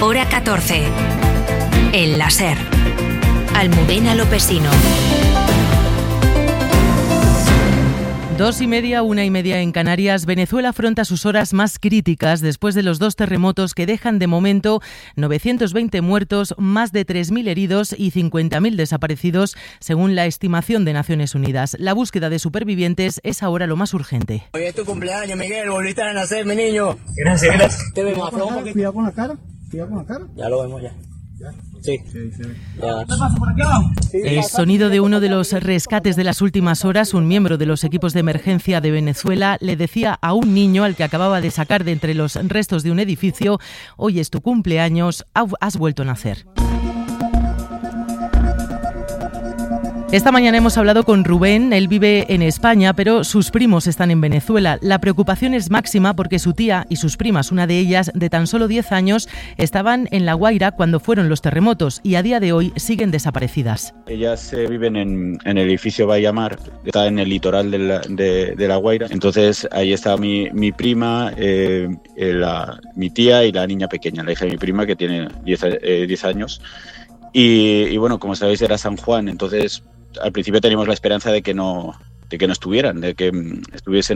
Hora 14. El láser. Almudena Lopesino. 2:30, 1:30 en Canarias. Venezuela afronta sus horas más críticas después de los 2 terremotos que dejan de momento 920 muertos, más de 3.000 heridos y 50.000 desaparecidos, según la estimación de Naciones Unidas. La búsqueda de supervivientes es ahora lo más urgente. Hoy es tu cumpleaños, Miguel. Volviste a nacer, mi niño. Gracias. Te vemos. Cuidado con la cara. Ya lo vemos ya. Sí. Ya. El sonido de uno de los rescates de las últimas horas. Un miembro de los equipos de emergencia de Venezuela le decía a un niño al que acababa de sacar de entre los restos de un edificio: hoy es tu cumpleaños, has vuelto a nacer. Esta mañana hemos hablado con Rubén. Él vive en España, pero sus primos están en Venezuela. La preocupación es máxima porque su tía y sus primas, una de ellas de tan solo 10 años, estaban en La Guaira cuando fueron los terremotos y a día de hoy siguen desaparecidas. Viven en el edificio Bayamar, que está en el litoral de La Guaira. Entonces ahí está mi prima, mi tía y la niña pequeña, la hija de mi prima, que tiene 10 años. Y bueno, como sabéis, era San Juan, entonces al principio teníamos la esperanza de que no estuvieran, de que estuviesen